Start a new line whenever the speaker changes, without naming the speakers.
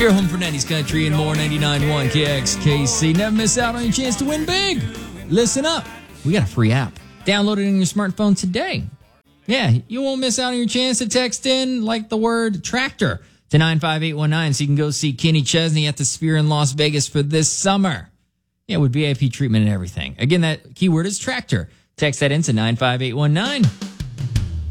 Your home for 90s country and more. 99.1 KXKC. Never miss out on your chance to win big. Listen up. We got a free app. Download it on your smartphone today. Yeah, you won't miss out on your chance to text in like the word tractor to 95819 so you can go see Kenny Chesney at the Sphere in Las Vegas for this summer. Yeah, with VIP treatment and everything. Again, that keyword is tractor. Text that in to 95819.